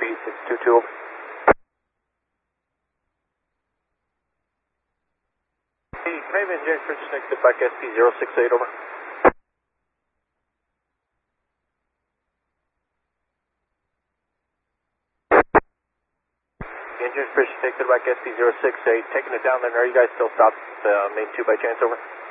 SP622, over. Hey, can I have engineering bridge connected back SP068, over? Engineering bridge connected back SP068, taking it down then. Are you guys still stopped main 2 by chance, over?